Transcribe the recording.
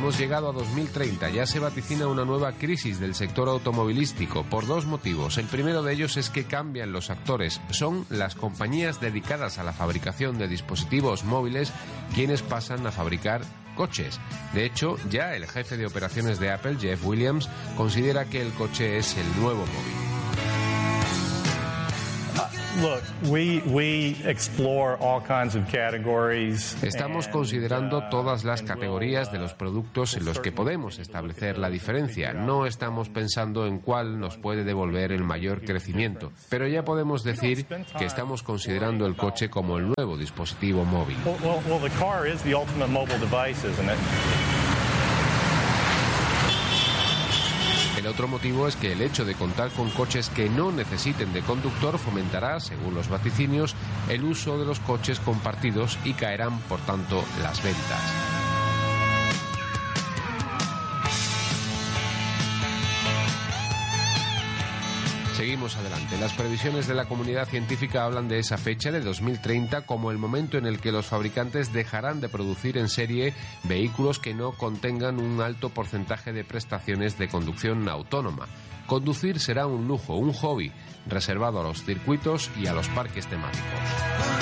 Hemos llegado a 2030, ya se vaticina una nueva crisis del sector automovilístico por dos motivos. El primero de ellos es que cambian los actores. Son las compañías dedicadas a la fabricación de dispositivos móviles quienes pasan a fabricar coches. De hecho, ya el jefe de operaciones de Apple, Jeff Williams, considera que el coche es el nuevo móvil. Estamos considerando todas las categorías de los productos en los que podemos establecer la diferencia. No estamos pensando en cuál nos puede devolver el mayor crecimiento, pero ya podemos decir que estamos considerando el coche como el nuevo dispositivo móvil. El otro motivo es que el hecho de contar con coches que no necesiten de conductor fomentará, según los vaticinios, el uso de los coches compartidos y caerán, por tanto, las ventas. Seguimos adelante. Las previsiones de la comunidad científica hablan de esa fecha, de 2030, como el momento en el que los fabricantes dejarán de producir en serie vehículos que no contengan un alto porcentaje de prestaciones de conducción autónoma. Conducir será un lujo, un hobby, reservado a los circuitos y a los parques temáticos.